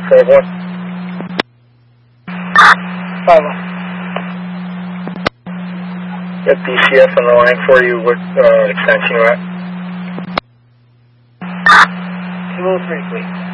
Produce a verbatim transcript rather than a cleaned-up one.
Five one. Five one. Got D C F on the line for you. What uh, extension you at? Two oh three, please.